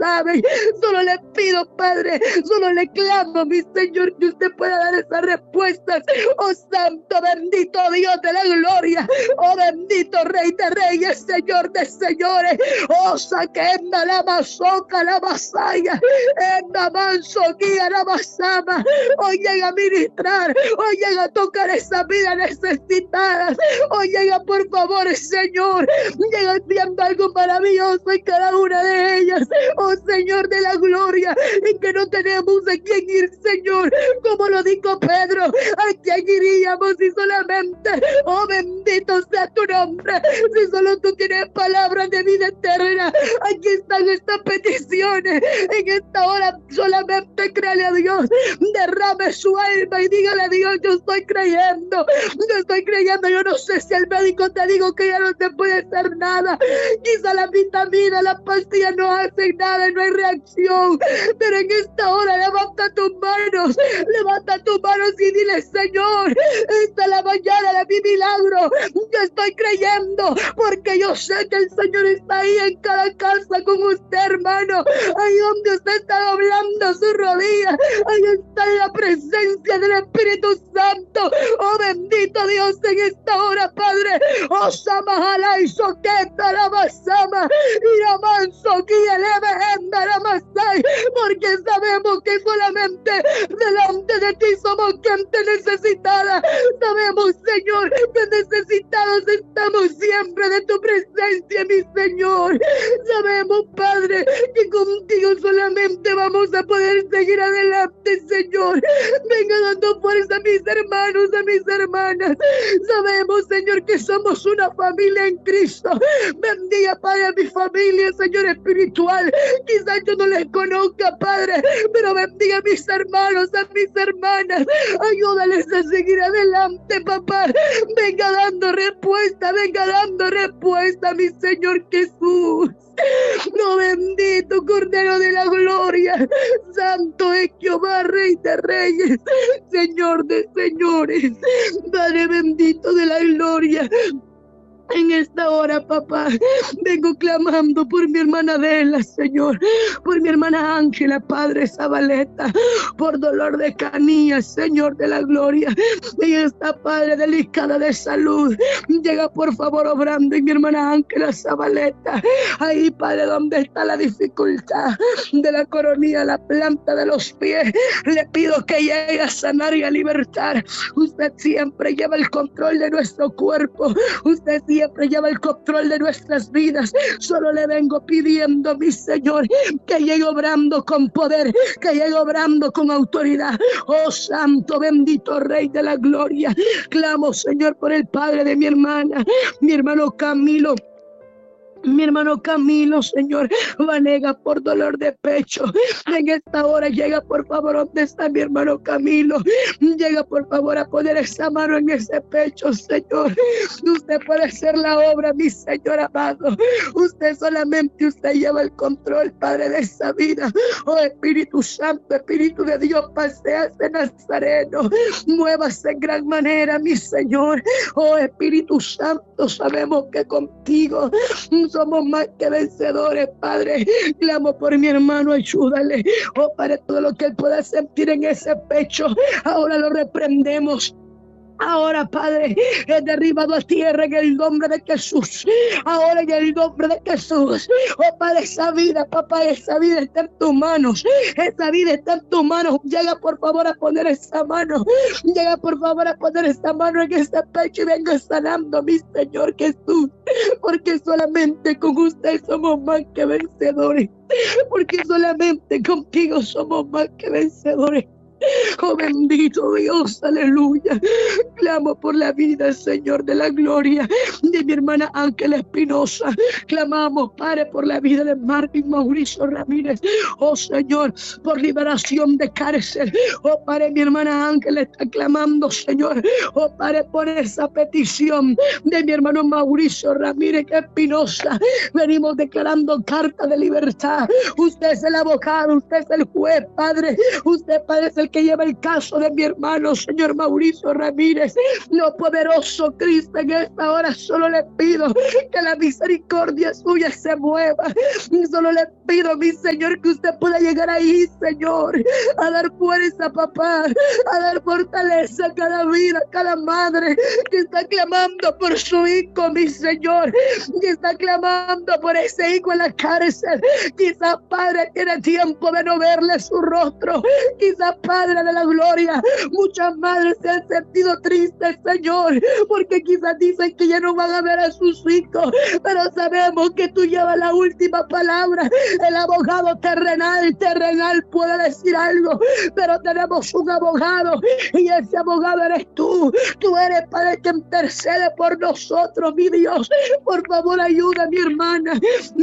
saben. Solo le pido, Padre, solo le clamo, mi Señor, que usted pueda dar esas respuestas. Oh santo, bendito Dios de la gloria. Oh bendito Rey de Reyes, Señor de Señores. Oh saquenda la mazoca, la masaya. Enda manso, guía la masama. Hoy llega a ministrar. Hoy llega a tocar esa vida necesitada. Hoy llega, por favor, Señor. Llega haciendo algo maravilloso en cada una de ellas. Oh Señor de la gloria. En que no tenemos a quién ir, Señor. Como lo dijo Pedro. ¿A quién iríamos si solamente, oh bendito sea tu nombre, si solo tú tienes palabras de vida eterna? Aquí están estas peticiones. En esta hora solamente créale a Dios. Derrame su alma y dígale a Dios: yo estoy creyendo. Yo estoy creyendo. Yo no sé si el médico te dijo que ya no se puede hacer nada. Quizá la vitamina, la pastilla no hacen nada y no hay reacción. Pero en esta hora levanta tus manos. Levanta tus manos y dile: Señor, esta es la mañana de mi milagro. Yo estoy creyendo porque yo sé que el Señor está ahí en cada casa con usted, hermano. Ahí donde usted está doblando su rodilla, ahí está la presencia del Espíritu Santo. Oh bendito Dios, en esta hora, Padre. Oh Samajala y Soqueta la Masama y la Manso guía leve la Masai, porque sabemos que solamente delante de ti somos gente necesitada. Sabemos, Señor, que necesitados estamos siempre de tu presencia, mi Señor. Sabemos, Padre, que contigo solamente vamos a poder seguir adelante, Señor. Venga dando fuerza a mis hermanos, a mis hermanas. Sabemos, Señor, que somos una familia en Cristo. Bendiga, Padre, a mi familia, Señor, espiritual. Quizás yo no les conozca, Padre, pero bendiga a mis hermanos, a mis hermanas. Ayúdales a seguir adelante, papá. Venga dando respuesta, mi Señor Jesús. No, bendito Cordero de la Gloria. Santo es Jehová, Rey de Reyes, Señor de Señores, Padre bendito de la gloria. En esta hora, papá, vengo clamando por mi hermana Adela, Señor, por mi hermana Ángela, Padre Zabaleta, por dolor de canillas, Señor de la gloria. Ella está, Padre, delicada de salud. Llega, por favor, obrando en mi hermana Ángela Zabaleta. Ahí, Padre, donde está la dificultad de la coronilla, la planta de los pies. Le pido que llegue a sanar y a libertar. Usted siempre lleva el control de nuestro cuerpo. Usted siempre lleva el control de nuestras vidas. Solo le vengo pidiendo, mi Señor, que llegue obrando con poder, que llegue obrando con autoridad. Oh santo, bendito Rey de la gloria. Clamo, Señor, por el padre de mi hermana, mi hermano Camilo. Mi hermano Camilo, Señor, vanega por dolor de pecho. En esta hora llega, por favor, donde está mi hermano Camilo. Llega, por favor, a poner esa mano en ese pecho, Señor. Usted puede hacer la obra, mi Señor amado. Usted solamente, usted lleva el control, Padre, de esa vida. Oh Espíritu Santo, Espíritu de Dios, paséase Nazareno. Muévase en gran manera, mi Señor. Oh Espíritu Santo, sabemos que contigo somos más que vencedores, Padre. Clamo por mi hermano, ayúdale. Oh, Padre, todo lo que él pueda sentir en ese pecho, ahora lo reprendemos. Ahora, Padre, es derribado a tierra en el nombre de Jesús. Ahora en el nombre de Jesús. Oh, Padre, esa vida, papá, esa vida está en tus manos. Esa vida está en tus manos. Llega, por favor, a poner esa mano. Llega, por favor, a poner esa mano en ese pecho y venga sanando, mi Señor Jesús. Porque solamente con usted somos más que vencedores. Porque solamente contigo somos más que vencedores. Oh bendito Dios, aleluya. Clamo por la vida, Señor de la gloria, de mi hermana Ángela Espinosa. Clamamos, Padre, por la vida de Martín Mauricio Ramírez. Oh Señor, por liberación de cárcel. Oh Padre, mi hermana Ángela está clamando, Señor. Oh Padre, por esa petición de mi hermano Mauricio Ramírez Espinosa. Venimos declarando carta de libertad. Usted es el abogado, usted es el juez, Padre. Usted, Padre, es el que que lleva el caso de mi hermano, Señor Mauricio Ramírez. No, poderoso Cristo, en esta hora solo le pido que la misericordia suya se mueva. Solo le pido, mi Señor, que usted pueda llegar ahí, Señor, a dar fuerza, papá, a dar fortaleza a cada vida, a cada madre que está clamando por su hijo, mi Señor, que está clamando por ese hijo en la cárcel. Quizás, Padre, tiene tiempo de no verle su rostro. Quizás, Padre de la gloria, muchas madres se han sentido tristes, Señor, porque quizás dicen que ya no van a ver a sus hijos, pero sabemos que tú llevas la última palabra. El abogado terrenal puede decir algo, pero tenemos un abogado, y ese abogado eres tú. Tú eres, Padre, que intercede por nosotros, mi Dios. Por favor, ayuda a mi hermana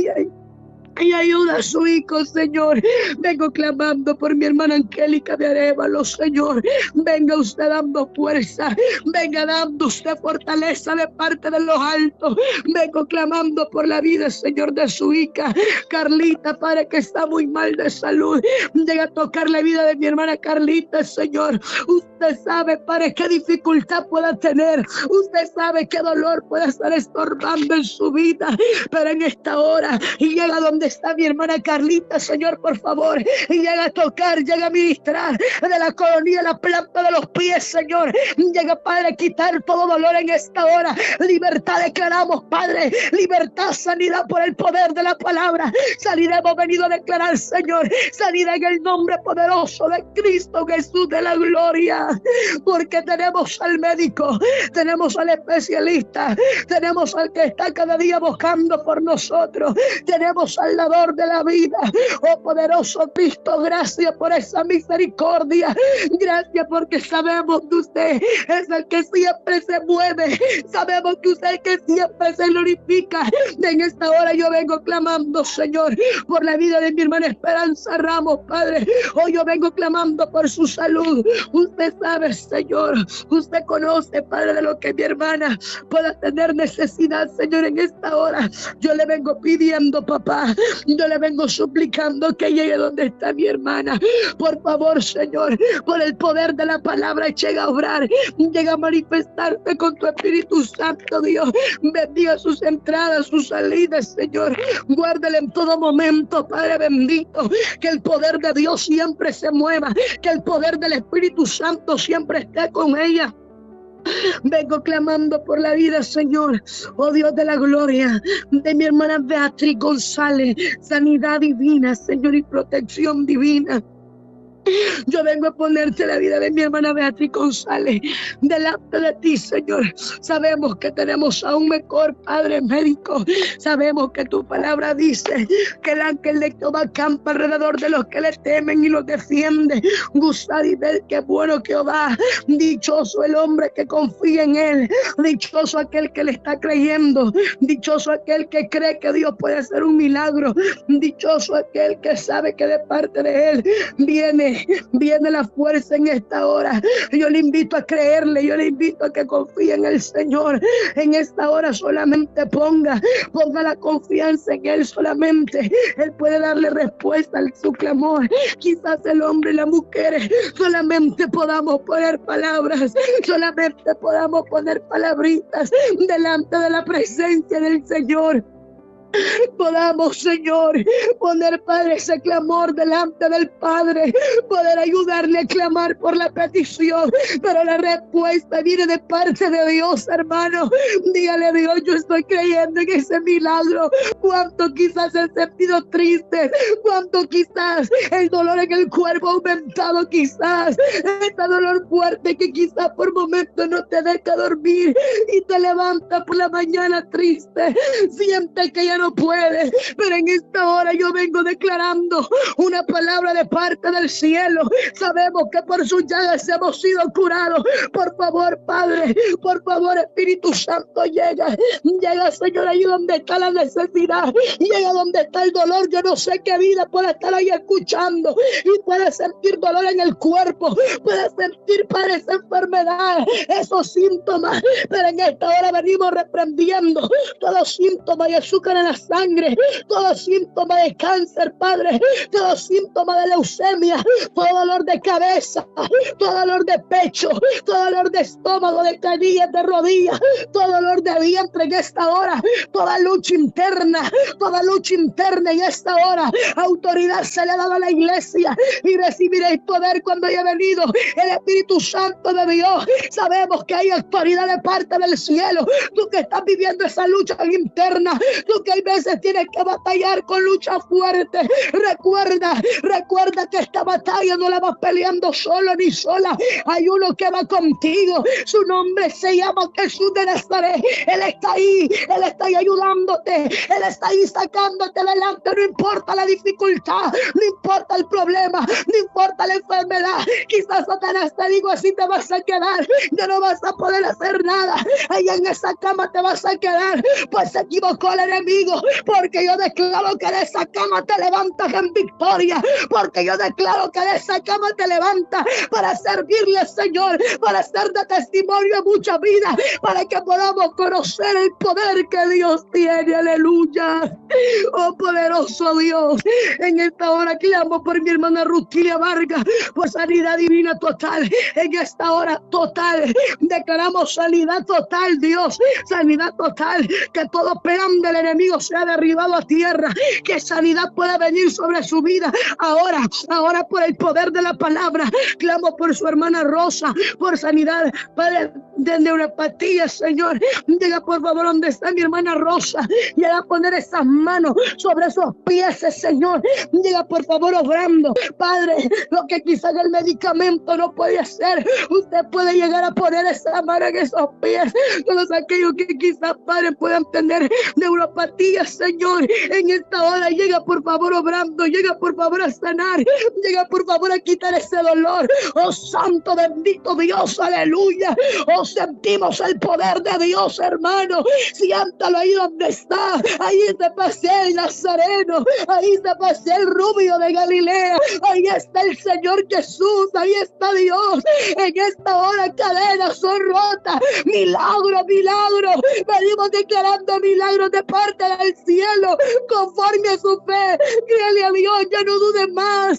y ayuda a su hijo, Señor. Vengo clamando por mi hermana Angélica de Arévalo, Señor. Venga usted dando fuerza, venga dando usted fortaleza de parte de los altos. Vengo clamando por la vida, Señor, de su hija Carlita, Padre, que está muy mal de salud. Llega a tocar la vida de mi hermana Carlita, Señor. Usted sabe, Padre, qué dificultad pueda tener. Usted sabe qué dolor puede estar estorbando en su vida, pero en esta hora llega donde está mi hermana Carlita, Señor, por favor, y llega a tocar, llega a ministrar de la coronilla, la planta de los pies, Señor. Llega, Padre, a quitar todo dolor en esta hora. Libertad declaramos, Padre, libertad, sanidad por el poder de la palabra. Sanidad hemos venido a declarar, Señor, sanidad en el nombre poderoso de Cristo Jesús de la gloria, porque tenemos al médico, tenemos al especialista, tenemos al que está cada día buscando por nosotros, tenemos al dador de la vida. Oh poderoso Cristo, gracias por esa misericordia, gracias porque sabemos que usted es el que siempre se mueve, sabemos que usted es el que siempre se glorifica. En esta hora yo vengo clamando, Señor, por la vida de mi hermana Esperanza Ramos, Padre. Hoy yo vengo clamando por su salud. Usted sabe, Señor, usted conoce, Padre, de lo que mi hermana pueda tener necesidad, Señor. En esta hora yo le vengo pidiendo, papá, yo le vengo suplicando que llegue donde está mi hermana. Por favor, Señor, por el poder de la palabra, llega a obrar, llega a manifestarte con tu Espíritu Santo, Dios. Bendiga sus entradas, sus salidas, Señor. Guárdale en todo momento, Padre bendito. Que el poder de Dios siempre se mueva, que el poder del Espíritu Santo siempre esté con ella. Vengo clamando por la vida, Señor, oh Dios de la gloria, de mi hermana Beatriz González. Sanidad divina, Señor, y protección divina. Yo vengo a ponerte la vida de mi hermana Beatriz González delante de ti, Señor. Sabemos que tenemos a un mejor Padre médico. Sabemos que tu palabra dice que el ángel de Jehová campa alrededor de los que le temen y los defiende. Gustad y ver qué bueno Jehová. Dichoso el hombre que confía en él. Dichoso aquel que le está creyendo. Dichoso aquel que cree que Dios puede hacer un milagro. Dichoso aquel que sabe que de parte de él viene la fuerza en esta hora. Yo le invito a creerle, yo le invito a que confíe en el Señor. En esta hora solamente ponga la confianza en Él solamente. Él puede darle respuesta a su clamor. Quizás el hombre y la mujer solamente podamos poner palabras, solamente podamos poner palabritas delante de la presencia del Señor. Podamos, Señor, poner, Padre, ese clamor delante del Padre, poder ayudarle a clamar por la petición, pero la respuesta viene de parte de Dios, hermano. Dígale a Dios, yo estoy creyendo en ese milagro. Cuánto quizás he sentido triste, cuánto quizás el dolor en el cuerpo ha aumentado, quizás este dolor fuerte que quizás por momentos no te deja dormir y te levanta por la mañana triste, siente que ya no puede, pero en esta hora yo vengo declarando una palabra de parte del cielo. Sabemos que por sus llagas hemos sido curados. Por favor, Padre, por favor, Espíritu Santo, llega, Señor, ahí donde está la necesidad, llega donde está el dolor. Yo no sé qué vida puede estar ahí escuchando y puede sentir dolor en el cuerpo, puede sentir, Padre, esa enfermedad, esos síntomas, pero en esta hora venimos reprendiendo todos los síntomas y azúcar en la la sangre, todo síntoma de cáncer, Padre, todo síntoma de leucemia, todo dolor de cabeza, todo dolor de pecho, todo dolor de estómago, de canillas, de rodillas, todo dolor de vientre en esta hora, toda lucha interna en esta hora. Autoridad se le ha dado a la iglesia y recibiréis poder cuando haya venido el Espíritu Santo de Dios. Sabemos que hay autoridad de parte del cielo. Tú que estás viviendo esa lucha interna, tú que hay veces tienes que batallar con lucha fuerte, recuerda que esta batalla no la vas peleando solo ni sola. Hay uno que va contigo, su nombre se llama Jesús de Nazaret. Él está ahí ayudándote, Él está ahí sacándote adelante. No importa la dificultad, no importa el problema, no importa la enfermedad. Quizás Satanás te digo, así te vas a quedar, ya no vas a poder hacer nada, allá en esa cama te vas a quedar. Pues se equivocó el enemigo, porque yo declaro que de esa cama te levantas en victoria, porque yo declaro que de esa cama te levantas para servirle al Señor, para ser de testimonio a mucha vida, para que podamos conocer el poder que Dios tiene. Aleluya. Oh poderoso Dios, en esta hora clamo por mi hermana Rutilia Vargas, por sanidad divina total. En esta hora total declaramos sanidad total, Dios, sanidad total, que todo plan del enemigo sea derribado a tierra, que sanidad pueda venir sobre su vida ahora por el poder de la palabra. Clamo por su hermana Rosa, por sanidad, Padre, de neuropatía, Señor. Llega por favor donde está mi hermana Rosa, llega a poner esas manos sobre esos pies, Señor. Llega por favor obrando, Padre, lo que quizás el medicamento no puede hacer, usted puede llegar a poner esa mano en esos pies. Todos aquellos que quizás, Padre, puedan tener neuropatía, Señor, en esta hora llega por favor obrando, llega por favor a sanar, llega por favor a quitar ese dolor. Oh santo bendito Dios, aleluya. Oh, sentimos el poder de Dios, hermano. Siéntalo ahí donde está. Ahí se pasea el Nazareno, ahí se pasea el rubio de Galilea, ahí está el Señor Jesús, ahí está Dios. En esta hora cadenas son rotas, milagros, venimos declarando milagros de parte del cielo, conforme a su fe. Créale a Dios, ya no dudes más,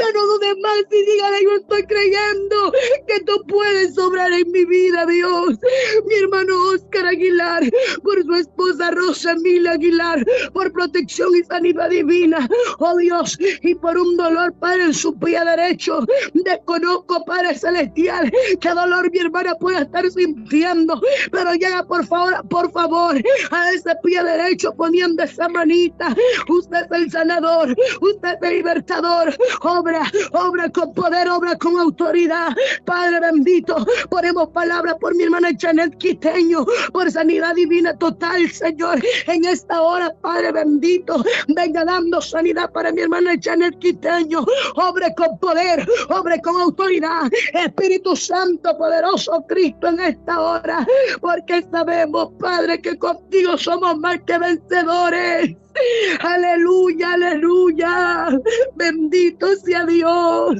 y dígale, yo estoy creyendo que tú puedes obrar en mi vida, Dios. Mi hermano Oscar Aguilar, por su esposa Rosa Mila Aguilar, por protección y sanidad divina, oh Dios, y por un dolor, Padre, en su pie derecho. Desconozco, Padre celestial, qué dolor mi hermana puede estar sintiendo, pero llega por favor, a ese pie derecho poniendo esa manita. Usted es el sanador, usted es el libertador. Obra con poder, obra con autoridad, Padre bendito. Ponemos palabra por mi hermana Janet Quiteño, por sanidad divina total, Señor, en esta hora, Padre bendito. Venga dando sanidad para mi hermana Janet Quiteño. Obre con poder, obre con autoridad, Espíritu Santo poderoso Cristo, en esta hora, porque sabemos, Padre, que contigo somos más que vencedores. Aleluya, aleluya, bendito sea Dios.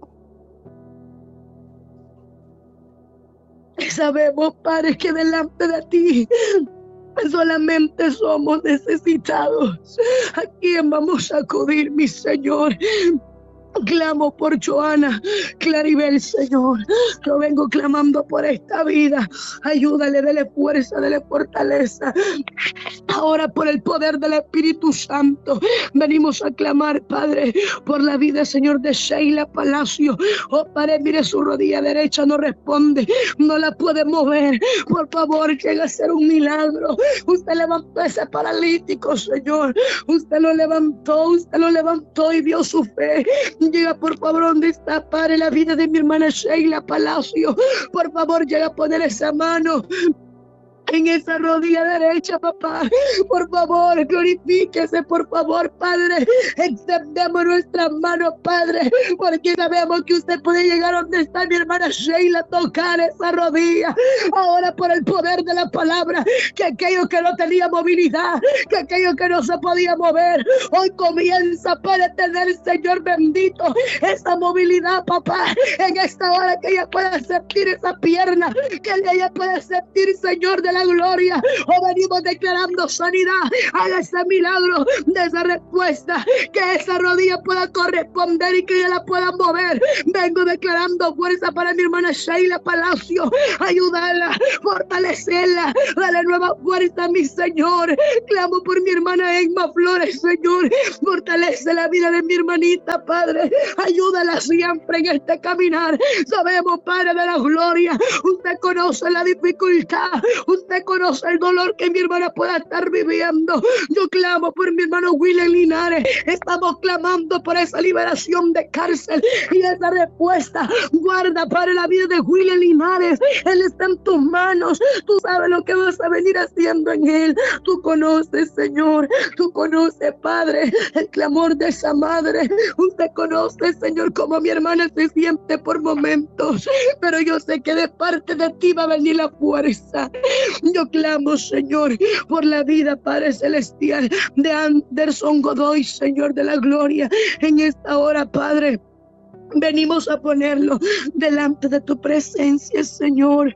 Sabemos, Padre, que delante de ti solamente somos necesitados. ¿A quién vamos a acudir, mi Señor? Clamo por Joana Claribel, Señor. Yo vengo clamando por esta vida. Ayúdale, dele fuerza, dele fortaleza. Ahora, por el poder del Espíritu Santo, venimos a clamar, Padre, por la vida, Señor, de Sheila Palacio. Oh, Padre, mire, su rodilla derecha no responde, no la puede mover. Por favor, llega a ser un milagro. Usted levantó a ese paralítico, Señor. Usted lo levantó y dio su fe. Llega por favor donde está, Padre, la vida de mi hermana Sheila Palacio. Por favor, llega a poner esa mano en esa rodilla derecha, papá. Por favor, glorifíquese, por favor, Padre. Extendemos nuestras manos, Padre, porque sabemos que usted puede llegar donde está mi hermana Sheila, tocar esa rodilla. Ahora, por el poder de la palabra, que aquello que no tenía movilidad, que aquello que no se podía mover, hoy comienza para tener, Señor bendito, esa movilidad, papá. En esta hora que ella pueda sentir esa pierna, que ella pueda sentir, Señor, de la gloria. O venimos declarando sanidad. Haga ese milagro de esa respuesta. Que esa rodilla pueda corresponder y que ella la pueda mover. Vengo declarando fuerza para mi hermana Sheila Palacio. Ayudarla, fortalecerla, dale nueva fuerza, mi Señor. Clamo por mi hermana Emma Flores, Señor. Fortalece la vida de mi hermanita, Padre. Ayúdala siempre en este caminar. Sabemos, Padre de la gloria, usted conoce la dificultad, usted conoce el dolor que mi hermana pueda estar viviendo. Yo clamo por mi hermano William Linares. Estamos clamando por esa liberación de cárcel y esa respuesta. Guarda, Padre, la vida de William Linares. Él está en tus manos. Tú sabes lo que vas a venir haciendo en él. Tú conoces, Señor. Tú conoces, Padre, el clamor de esa madre. Usted conoce, Señor, cómo mi hermana se siente por momentos. Pero yo sé que de parte de ti va a venir la fuerza. Yo clamo, Señor, por la vida, Padre Celestial, de Anderson Godoy, Señor de la gloria. En esta hora, Padre, venimos a ponerlo delante de tu presencia, Señor.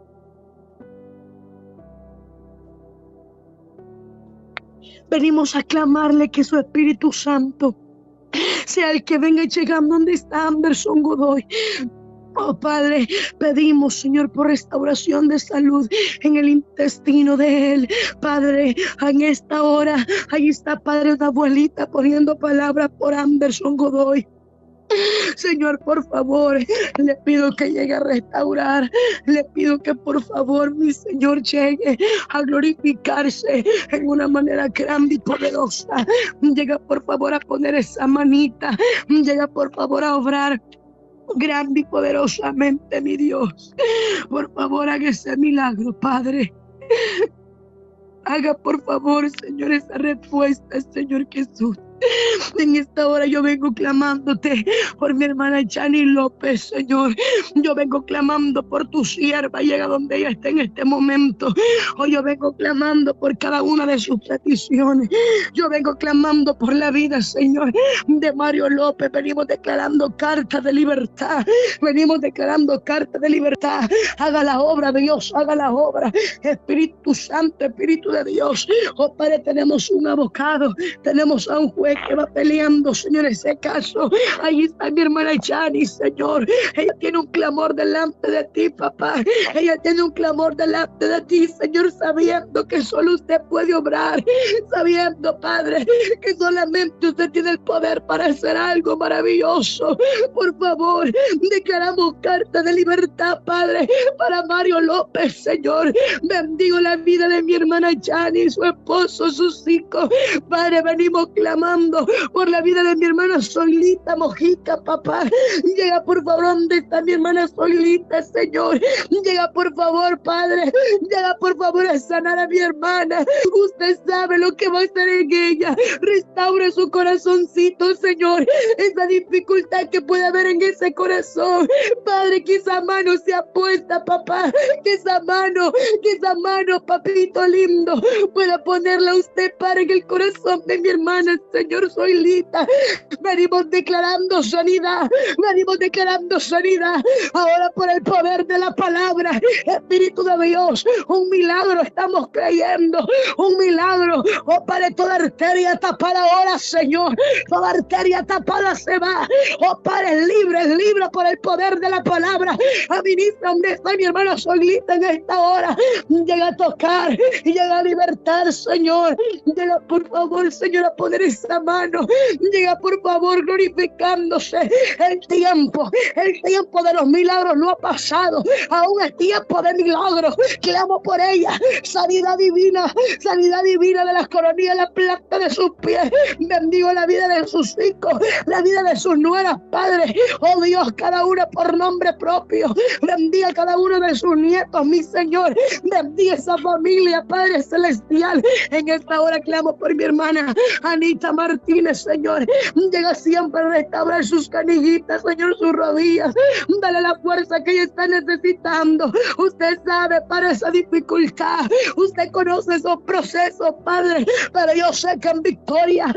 Venimos a clamarle que su Espíritu Santo sea el que venga llegando donde está Anderson Godoy. Oh Padre, pedimos, Señor, por restauración de salud en el intestino de él. Padre, en esta hora, ahí está, Padre, una abuelita poniendo palabras por Anderson Godoy. Señor, por favor, le pido que llegue a restaurar. Le pido que por favor, mi Señor, llegue a glorificarse en una manera grande y poderosa. Llega por favor a poner esa manita. Llega por favor a obrar grande y poderosamente, mi Dios. Por favor, haga ese milagro, Padre. Haga por favor, Señor, esa respuesta, Señor Jesús. En esta hora yo vengo clamándote por mi hermana Chani López, Señor. Yo vengo clamando por tu sierva, llega donde ella está en este momento. Hoy yo vengo clamando por cada una de sus peticiones. Yo vengo clamando por la vida, Señor, de Mario López. Venimos declarando cartas de libertad. Venimos declarando cartas de libertad. Haga la obra, Dios, haga la obra. Espíritu Santo, Espíritu de Dios. Oh Padre, tenemos un abogado, tenemos a un juez que va peleando, Señor, ese caso. Ahí está mi hermana Chani, Señor. Ella tiene un clamor delante de ti, papá. Ella tiene un clamor delante de ti, Señor, sabiendo que solo usted puede obrar, sabiendo, Padre, que solamente usted tiene el poder para hacer algo maravilloso. Por favor, declaramos carta de libertad, Padre, para Mario López, Señor. Bendigo la vida de mi hermana Chani, su esposo, sus hijos. Padre, venimos clamando por la vida de mi hermana Solita Mojica, papá. Llega por favor donde está mi hermana Solita, Señor. Llega por favor, Padre. Llega por favor a sanar a mi hermana. Usted sabe lo que va a hacer en ella. Restaure su corazoncito, Señor. Esa dificultad que puede haber en ese corazón, Padre, que esa mano sea puesta, papá. Que esa mano, papito lindo, pueda ponerla usted, Padre, en el corazón de mi hermana, Señor Solita. Venimos declarando sanidad. Venimos declarando sanidad. Ahora por el poder de la palabra, Espíritu de Dios, un milagro estamos creyendo. Un milagro. Oh Padre, toda arteria tapada ahora, Señor. Toda arteria tapada se va. Oh Padre, libre por el poder de la palabra. Administra donde está mi hermana Solita en esta hora. Llega a tocar y llega a libertar, Señor. Llega por favor, Señor, a poner esa mano. Llega por favor glorificándose. El tiempo de los milagros no ha pasado. Aún es tiempo de milagros. Clamo por ella. Sanidad divina de las coronillas, la planta de sus pies. Bendigo la vida de sus hijos, la vida de sus nueras, Padre. Oh Dios, cada una por nombre propio. Bendiga cada uno de sus nietos, mi Señor. Bendiga esa familia, Padre Celestial. En esta hora clamo por mi hermana Anita Mar Martínez, Señor. Llega siempre a restaurar sus canillitas, Señor, sus rodillas. Dale la fuerza que ella está necesitando. Usted sabe para esa dificultad. Usted conoce esos procesos, Padre. Pero yo sé que en victoria,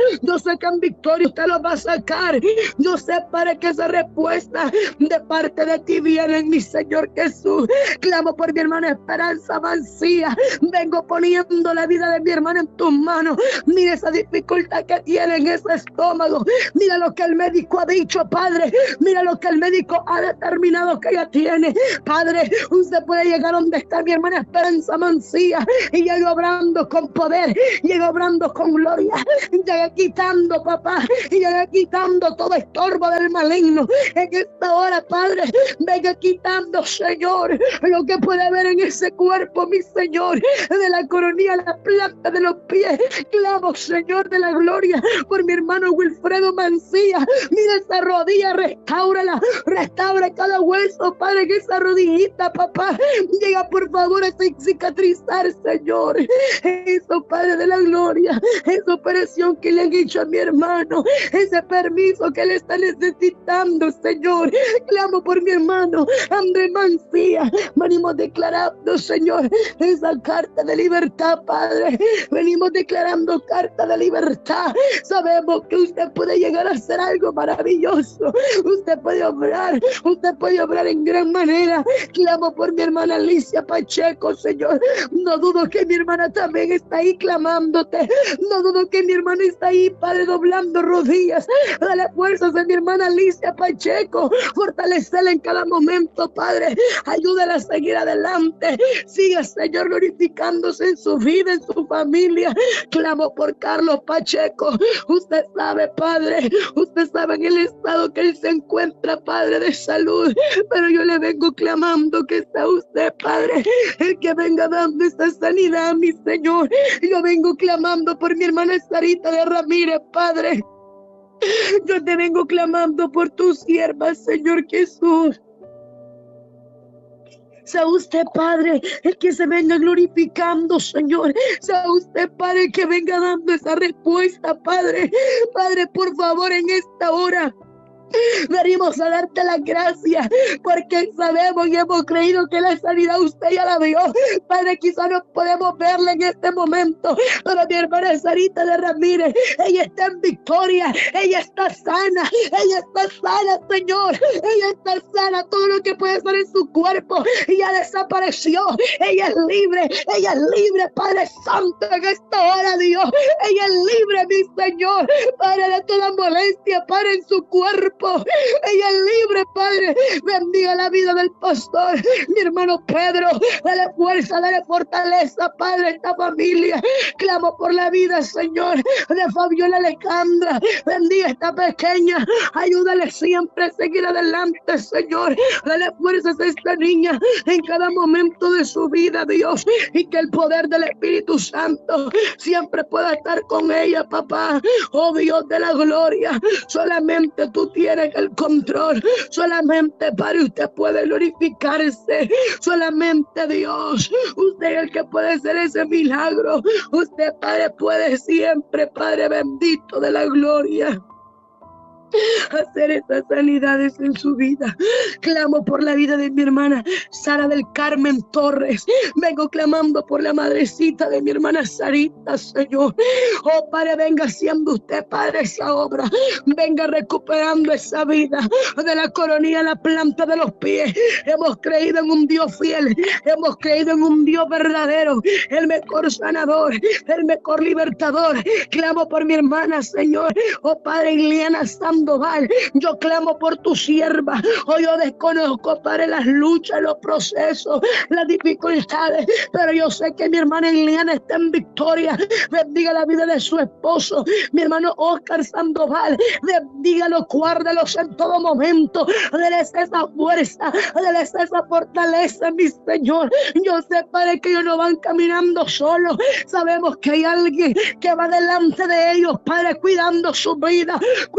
usted lo va a sacar. Yo sé para que esa respuesta de parte de ti viene, mi Señor Jesús. Clamo por mi hermana Esperanza Mancía. Vengo poniendo la vida de mi hermana en tus manos. Mira esa dificultad que tiene en ese estómago. Mira lo que el médico ha dicho, Padre. Mira lo que el médico ha determinado que ella tiene. Padre, usted puede llegar donde está mi hermana Esperanza Mancía y llega obrando con poder, llega obrando con gloria, llega quitando, papá, y llega quitando todo estorbo del maligno. En esta hora, Padre, venga quitando, Señor, lo que puede haber en ese cuerpo, mi Señor, de la coronilla a la planta de los pies. Clamo, Señor de la gloria, por mi hermano Wilfredo Mancía. Mira esa rodilla, restáurala, restaura cada hueso, Padre, que esa rodillita, papá, llega por favor a cicatrizar, Señor. Eso, Padre de la gloria, esa operación que le han hecho a mi hermano, ese permiso que le está necesitando, Señor. Clamo por mi hermano André Mancía. Venimos declarando, Señor, esa carta de libertad, Padre. Venimos declarando carta de libertad. Sabemos que usted puede llegar a hacer algo maravilloso. Usted puede obrar en gran manera. Clamo por mi hermana Alicia Pacheco, Señor. No dudo que mi hermana también está ahí clamándote. No dudo que mi hermana está ahí, Padre, doblando rodillas. Dale fuerzas a mi hermana Alicia Pacheco. Fortalecela en cada momento, Padre. Ayúdala a seguir adelante. Siga, Señor, glorificándose en su vida, en su familia. Clamo por Carlos Pacheco. Usted sabe, Padre, usted sabe en el estado que él se encuentra, Padre, de salud. Pero yo le vengo clamando que está usted, Padre, el que venga dando esa sanidad, mi Señor. Yo vengo clamando por mi hermana Sarita de Ramírez, Padre. Yo te vengo clamando por tu sierva, Señor Jesús. Sea usted, Padre, el que se venga glorificando, Señor. Sea usted, Padre, que venga dando esa respuesta, Padre. Padre, por favor, en esta hora venimos a darte las gracias porque sabemos y hemos creído que la sanidad usted ya la vio. Padre, quizá no podemos verla en este momento, pero mi hermana Sarita de Ramírez, ella está en victoria, ella está sana, Señor. Ella está sana, todo lo que puede estar en su cuerpo ya desapareció. Ella es libre, Padre Santo, en esta hora, Dios. Ella es libre, mi Señor, Padre, de toda molestia, Padre, en su cuerpo. Ella es libre, Padre. Bendiga la vida del pastor, mi hermano Pedro. Dale fuerza, dale fortaleza, Padre, a esta familia. Clamo por la vida, Señor, de Fabiola Alejandra. Bendiga a esta pequeña. Ayúdale siempre a seguir adelante, Señor. Dale fuerzas a esta niña en cada momento de su vida, Dios. Y que el poder del Espíritu Santo siempre pueda estar con ella, papá. Oh Dios de la gloria, solamente tú tienes el control. Solamente, Padre, usted puede glorificarse. Solamente, Dios, usted es el que puede hacer ese milagro. Usted, Padre, puede siempre, Padre bendito de la gloria, hacer estas sanidades en su vida. Clamo por la vida de mi hermana Sara del Carmen Torres. Vengo clamando por la madrecita de mi hermana Sarita, Señor. Oh, Padre, venga haciendo usted, Padre, esa obra. Venga recuperando esa vida de la coronilla a la planta de los pies. Hemos creído en un Dios fiel. Hemos creído en un Dios verdadero, el mejor sanador, el mejor libertador. Clamo por mi hermana, Señor. Oh, Padre, Ileana Sandoval, yo clamo por tu sierva. Hoy yo desconozco, Padre, las luchas, los procesos, las dificultades, pero yo sé que mi hermana Ileana está en victoria. Bendiga la vida de su esposo, mi hermano Oscar Sandoval. Bendígalos, guárdalos en todo momento. Déles esa fuerza, déles esa fortaleza, mi Señor. Yo sé, Padre, que ellos no van caminando solos. Sabemos que hay alguien que va delante de ellos, Padre, cuidando su vida, cuidando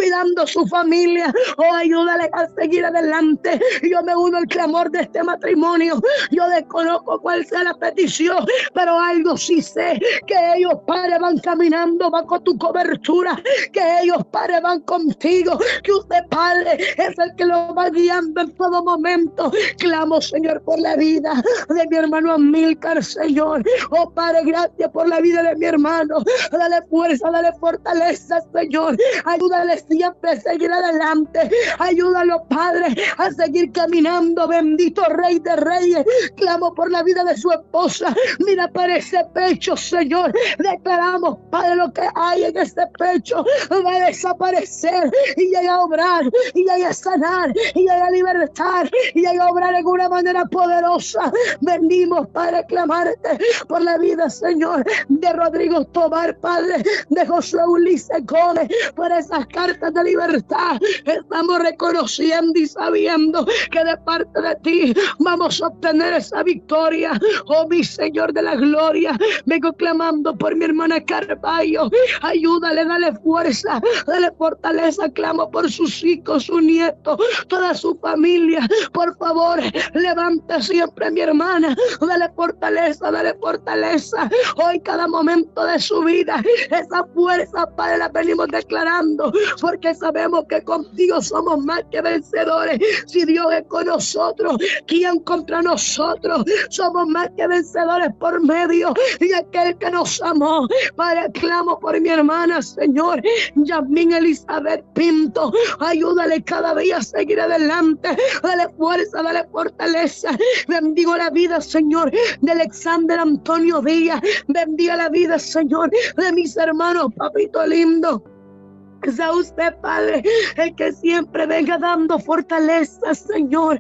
su familia. Oh, ayúdale a seguir adelante. Yo me uno al clamor de este matrimonio. Yo desconozco cuál sea la petición, pero algo sí sé, que ellos, Padre, van caminando bajo tu cobertura, que ellos, Padre, van contigo, que usted, Padre, es el que los va guiando en todo momento. Clamo, Señor, por la vida de mi hermano Amílcar, Señor. Oh, Padre, gracias por la vida de mi hermano. Dale fuerza, dale fortaleza, Señor. Ayúdale siempre a seguir adelante. Ayúdalo, Padre, a seguir caminando. Bendito Rey de Reyes. Clamo por la vida de su esposa. Mira para ese pecho, Señor. Declaramos, Padre, lo que hay en ese pecho va a desaparecer y llega a obrar, y llega a sanar, y llega a libertar, y llega a obrar en una manera poderosa. Venimos, Padre, a clamarte por la vida, Señor, de Rodrigo Tobar, Padre, de Josué Ulises Gómez, por esas cartas de libertad. Estamos reconociendo y sabiendo que de parte de ti vamos a obtener esa victoria. Oh, mi Señor de la gloria, vengo clamando por mi hermana Carballo. Ayúdale, dale fuerza, dale fortaleza. Clamo por sus hijos, su nieto, toda su familia. Por favor, levanta siempre a mi hermana. Dale fortaleza, dale fortaleza. Hoy, cada momento de su vida, esa fuerza, Padre, la venimos declarando, porque sabemos que contigo somos más que vencedores. Si Dios es con nosotros, ¿quién contra nosotros? Somos más que vencedores por medio de aquel que nos amó. Padre, clamo por mi hermana, Señor, Yasmín Elizabeth Pinto. Ayúdale cada día a seguir adelante. Dale fuerza, dale fortaleza. Bendigo la vida, Señor, de Alexander Antonio Díaz. Bendiga la vida, Señor, de mis hermanos, papito lindo. Sea usted, Padre, el que siempre venga dando fortaleza, Señor.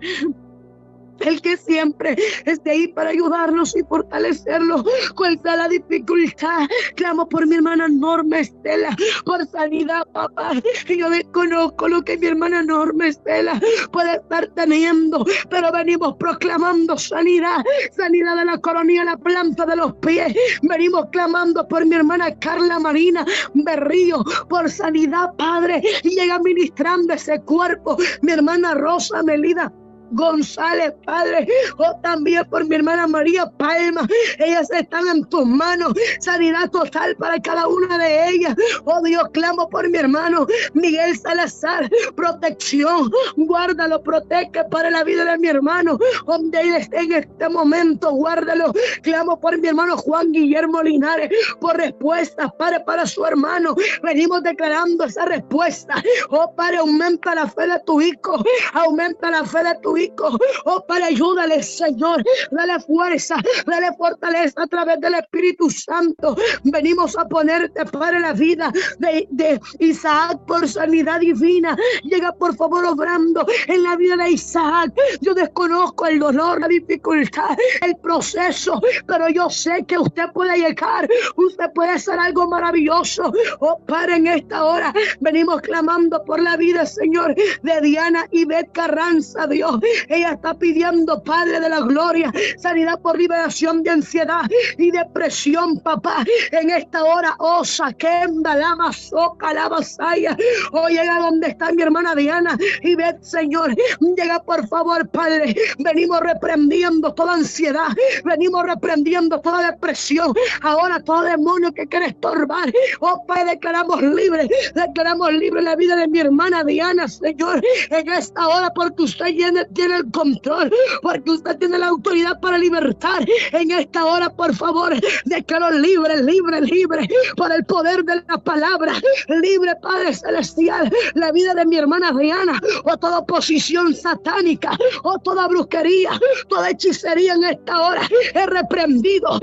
El que siempre esté ahí para ayudarnos y fortalecerlos. Cual sea la dificultad, clamo por mi hermana Norma Estela, por sanidad, papá. Yo desconozco lo que mi hermana Norma Estela puede estar teniendo, pero venimos proclamando sanidad, sanidad de la coronilla, la planta de los pies. Venimos clamando por mi hermana Carla Marina Berrío, por sanidad, Padre, y llega ministrando ese cuerpo. Mi hermana Rosa Melida González, Padre, o también por mi hermana María Palma. Ellas están en tus manos. Sanidad total para cada una de ellas. Oh Dios, clamo por mi hermano Miguel Salazar. Protección, guárdalo, protege para la vida de mi hermano, donde él esté en este momento, guárdalo. Clamo por mi hermano Juan Guillermo Linares, por respuestas, Padre, para su hermano. Venimos declarando esa respuesta. Oh Padre, aumenta la fe de tu hijo, aumenta la fe de tu hijo. Oh, para ayúdale, Señor, dale fuerza, dale fortaleza a través del Espíritu Santo. Venimos a ponerte, Padre, la vida de Isaac por sanidad divina. Llega, por favor, obrando en la vida de Isaac. Yo desconozco el dolor, la dificultad, el proceso, pero yo sé que usted puede llegar, usted puede hacer algo maravilloso. Oh, Padre, en esta hora venimos clamando por la vida, Señor, de Diana Ivette Carranza, Dios. Ella está pidiendo, Padre de la gloria, sanidad por liberación de ansiedad y depresión, papá. En esta hora, oh, saquenda, lama, soca, la vasalla. Oh, llega donde está mi hermana Diana y ve, Señor, llega por favor, Padre. Venimos reprendiendo toda ansiedad, venimos reprendiendo toda depresión. Ahora todo demonio que quiere estorbar, oh, Padre, declaramos libre la vida de mi hermana Diana, Señor, en esta hora, porque usted tiene el control, porque usted tiene la autoridad para libertar. En esta hora, por favor, declaro libre por el poder de la palabra. Libre, Padre Celestial, la vida de mi hermana Diana, o toda oposición satánica, o toda brujería, toda hechicería en esta hora. He reprendido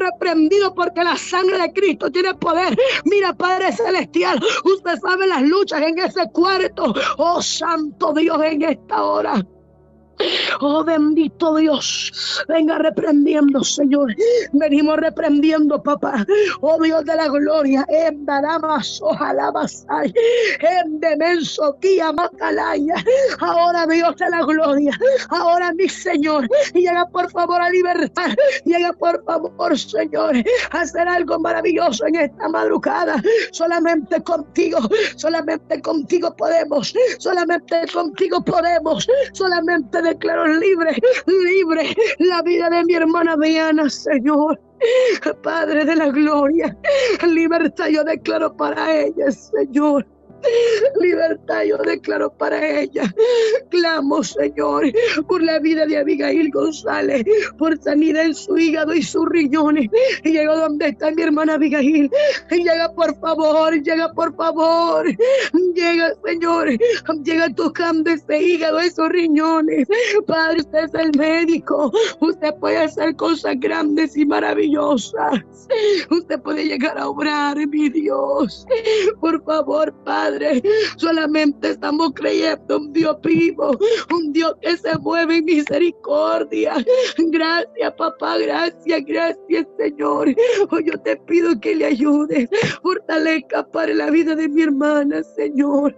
porque la sangre de Cristo tiene poder. Mira, Padre Celestial, usted sabe las luchas en ese cuarto. Oh, Santo Dios, en esta hora Oh, bendito Dios. Venga reprendiendo, Señor. Venimos reprendiendo, papá. Oh, Dios de la gloria. En Daramas, ojalá basay. En Demenso, Kia Macalaya. Ahora, Dios de la gloria. Ahora, mi Señor. Llega por favor a libertar. Llega por favor, Señor, a hacer algo maravilloso en esta madrugada. Solamente contigo podemos. Solamente contigo podemos. Solamente declaro libre la vida de mi hermana Diana, Señor. Padre de la gloria, libertad yo declaro para ella, Señor. Libertad yo declaro para ella. Clamo, Señor, por la vida de Abigail González, por sanidad en su hígado y sus riñones. Y llega donde está mi hermana Abigail. Llega por favor, llega, Señor, llega tocando ese hígado, esos riñones. Padre, usted es el médico. Usted puede hacer cosas grandes y maravillosas. Usted puede llegar a obrar, mi Dios. Por favor, Padre, solamente estamos creyendo un Dios vivo, un Dios que se mueve en misericordia. Gracias, papá, gracias, Señor. Hoy yo te pido que le ayudes, fortalezca para la vida de mi hermana, Señor.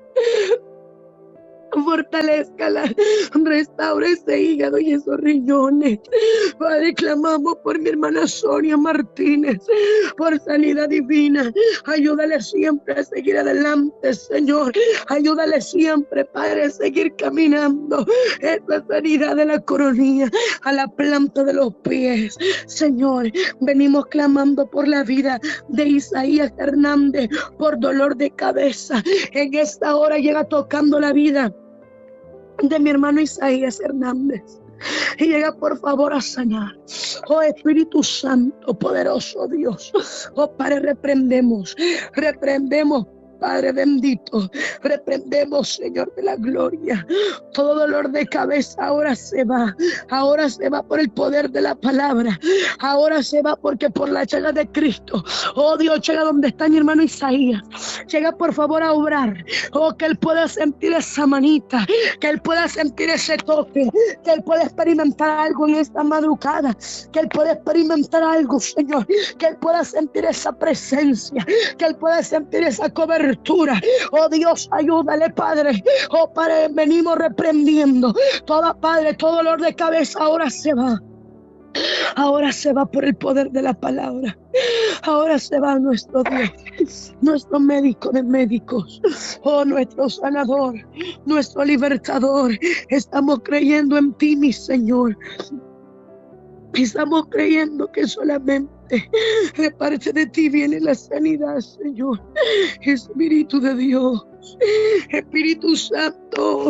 Fortalézcala, restaura ese hígado y esos riñones. Padre, clamamos por mi hermana Sonia Martínez, por sanidad divina. Ayúdale siempre a seguir adelante, Señor. Ayúdale siempre, Padre, a seguir caminando. Esa sanidad de la coronilla a la planta de los pies. Señor, venimos clamando por la vida de Isaías Hernández, por dolor de cabeza. En esta hora llega tocando la vida de mi hermano Isaías Hernández. Y llega por favor a sanar. Oh Espíritu Santo, poderoso Dios. Oh Padre, reprendemos, Padre bendito, reprendemos, Señor de la gloria. Todo dolor de cabeza ahora se va por el poder de la palabra. Ahora se va porque por la llaga de Cristo. Oh Dios, llega donde está mi hermano Isaías. Llega por favor a obrar. Oh, que él pueda sentir esa manita, que él pueda sentir ese toque, que él pueda experimentar algo en esta madrugada, que él pueda experimentar algo, Señor, que él pueda sentir esa presencia, que él pueda sentir esa cobertura. Oh Dios, ayúdale, Padre. Oh Padre, venimos reprendiendo Padre, todo dolor de cabeza ahora se va. Ahora se va por el poder de la palabra. Ahora se va nuestro Dios, nuestro médico de médicos, oh nuestro sanador, nuestro libertador. Estamos creyendo en ti, mi Señor. Estamos creyendo que solamente de parte de ti viene la sanidad, Señor. Espíritu de Dios, Espíritu Santo,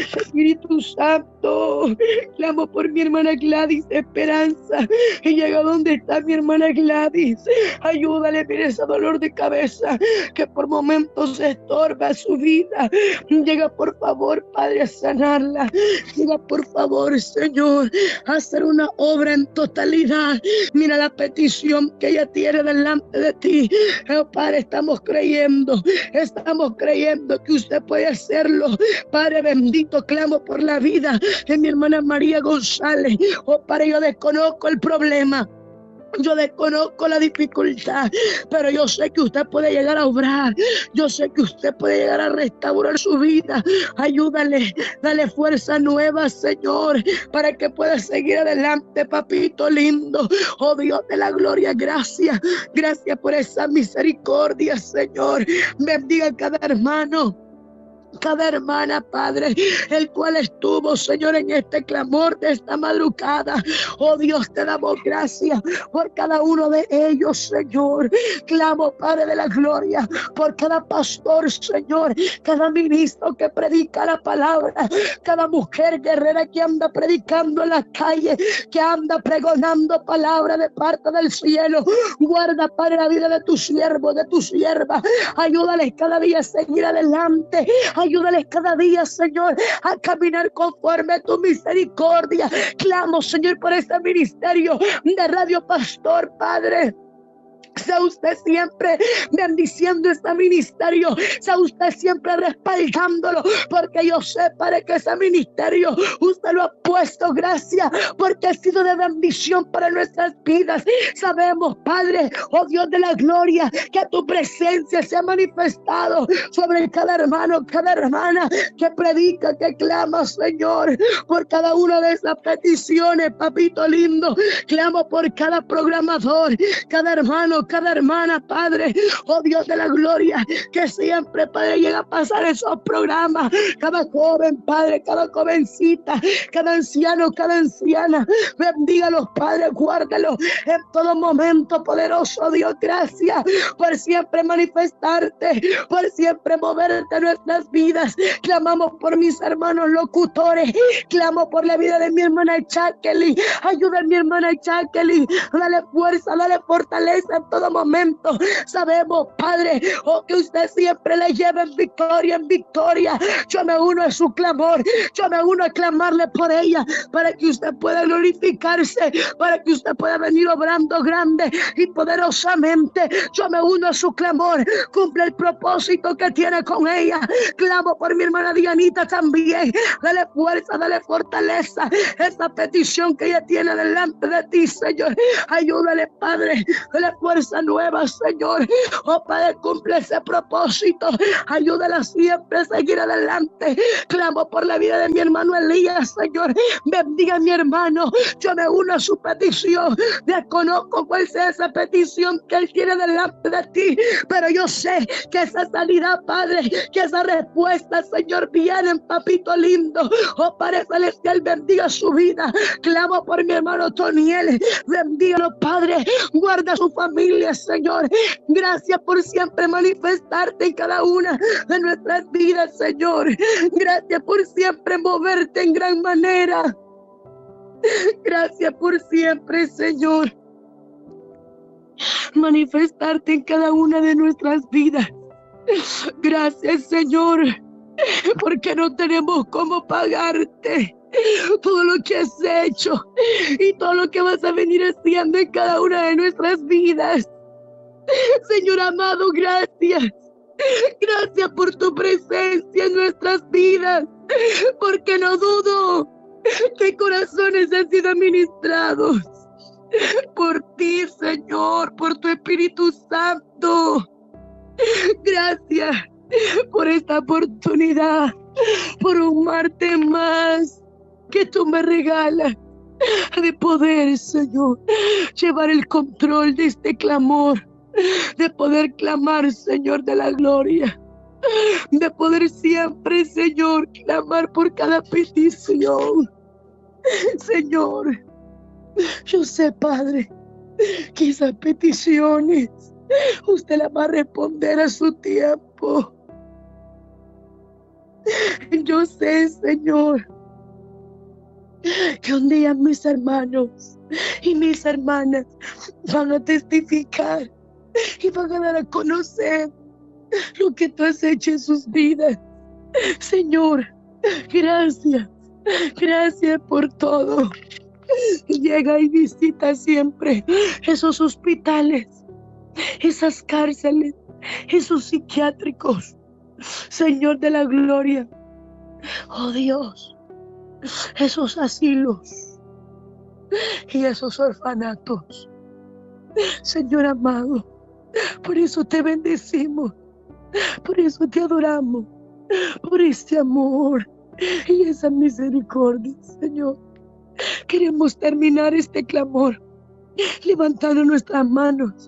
clamo por mi hermana Gladys Esperanza. Y llega donde está mi hermana Gladys. Ayúdale, mire ese dolor de cabeza que por momentos estorba su vida. Llega por favor, Padre, a sanarla. Llega por favor, Señor, a hacer una obra en totalidad. Mira la petición que ella tiene delante de ti. Oh, Padre, estamos creyendo que usted puede hacerlo. Padre bendito, clamo por la vida de mi hermana María González. Oh, Padre, yo desconozco el problema. Yo desconozco la dificultad, pero yo sé que usted puede llegar a obrar. Yo sé que usted puede llegar a restaurar su vida. Ayúdale, dale fuerza nueva, Señor, para que pueda seguir adelante, papito lindo. Oh Dios de la gloria, gracias por esa misericordia, Señor. Bendiga a cada hermano, cada hermana, Padre, el cual estuvo, Señor, en este clamor de esta madrugada. Oh Dios, te damos gracias por cada uno de ellos, Señor. Clamo, Padre de la gloria, por cada pastor, Señor, cada ministro que predica la palabra, cada mujer guerrera que anda predicando en la calle, que anda pregonando palabra de parte del cielo. Guarda, Padre, la vida de tu siervo, de tu sierva. Ayúdales cada día a seguir adelante. Ayúdales cada día, Señor, a caminar conforme a tu misericordia. Clamo, Señor, por este ministerio de Radio Pastor, Padre. Sea usted siempre bendiciendo este ministerio. Sea usted siempre respaldándolo. Porque yo sé, Padre, que ese ministerio usted lo ha puesto. Gracias, porque ha sido de bendición para nuestras vidas. Sabemos, Padre, oh Dios de la gloria, que tu presencia se ha manifestado sobre cada hermano, cada hermana que predica, que clama, Señor, por cada una de esas peticiones, papito lindo. Clamo por cada programador, cada hermano, cada hermana, Padre, oh Dios de la gloria, que siempre, Padre, llega a pasar esos programas, cada joven, Padre, cada jovencita, cada anciano, cada anciana, bendígalos, Padre, guárdalos en todo momento, poderoso Dios. Gracias por siempre manifestarte, por siempre moverte en nuestras vidas. Clamamos por mis hermanos locutores, clamo por la vida de mi hermana Jacqueline. Ayuda a mi hermana Jacqueline, dale fuerza, dale fortaleza en todo momento. Sabemos, Padre, oh, que usted siempre le lleva en victoria, en victoria. Yo me uno a su clamor, yo me uno a clamarle por ella, para que usted pueda glorificarse, para que usted pueda venir obrando grande y poderosamente. Yo me uno a su clamor, cumple el propósito que tiene con ella. Clamo por mi hermana Dianita también, dale fuerza, dale fortaleza, esa petición que ella tiene delante de ti, Señor. Ayúdale, Padre, dale fuerza nueva, Señor. Oh, Padre, cumple ese propósito. Ayúdala siempre a seguir adelante. Clamo por la vida de mi hermano Elías, Señor. Bendiga a mi hermano. Yo me uno a su petición. Desconozco cuál sea esa petición que él tiene delante de ti, pero yo sé que esa sanidad, Padre, que esa respuesta, Señor, vienen, papito lindo. Oh, Padre celestial, bendiga su vida. Clamo por mi hermano Toniel. Bendígalo, Padre. Guarda su familia, Señor. Gracias por siempre manifestarte en cada una de nuestras vidas, Señor. Gracias por siempre moverte en gran manera. Gracias por siempre, Señor, manifestarte en cada una de nuestras vidas. Gracias, Señor, porque no tenemos cómo pagarte todo lo que has hecho y todo lo que vas a venir haciendo en cada una de nuestras vidas. Señor amado, gracias. Gracias por tu presencia en nuestras vidas, porque no dudo que corazones han sido ministrados por ti, Señor, por tu Espíritu Santo. Gracias por esta oportunidad, por un martes más que tú me regalas de poder, Señor, llevar el control de este clamor, de poder clamar, Señor de la gloria, de poder siempre, Señor, clamar por cada petición. Señor, yo sé, Padre, que esas peticiones usted las va a responder a su tiempo. Yo sé, Señor, que un día mis hermanos y mis hermanas van a testificar y van a dar a conocer lo que tú has hecho en sus vidas. Señor, gracias. Gracias por todo. Llega y visita siempre esos hospitales, esas cárceles, esos psiquiátricos. Señor de la gloria, oh Dios, esos asilos y esos orfanatos. Señor amado, por eso te bendecimos, por eso te adoramos, por ese amor y esa misericordia, Señor. Queremos terminar este clamor levantando nuestras manos.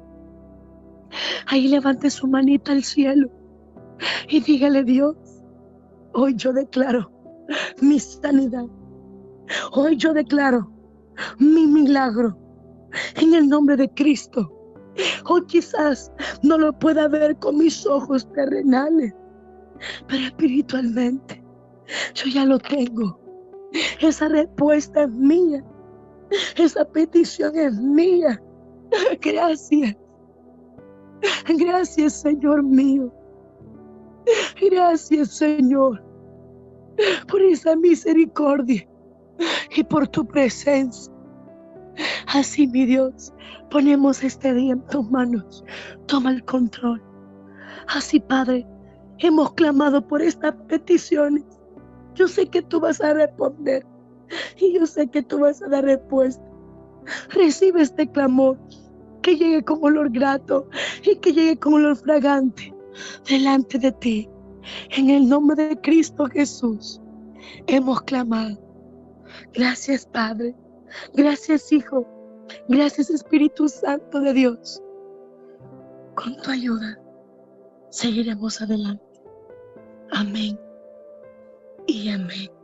Ahí levante su manita al cielo y dígale: Dios, hoy yo declaro mi sanidad. Hoy yo declaro mi milagro en el nombre de Cristo. Hoy quizás no lo pueda ver con mis ojos terrenales, pero espiritualmente yo ya lo tengo. Esa respuesta es mía. Esa petición es mía. Gracias. Gracias, Señor mío. Gracias, Señor, por esa misericordia y por tu presencia. Así, mi Dios, ponemos este día en tus manos. Toma el control. Así, Padre, hemos clamado por estas peticiones. Yo sé que tú vas a responder y yo sé que tú vas a dar respuesta. Recibe este clamor, que llegue con olor grato y que llegue con olor fragante delante de ti. En el nombre de Cristo Jesús hemos clamado. Gracias, Padre. Gracias, Hijo. Gracias, Espíritu Santo de Dios. Con tu ayuda seguiremos adelante. Amén y amén.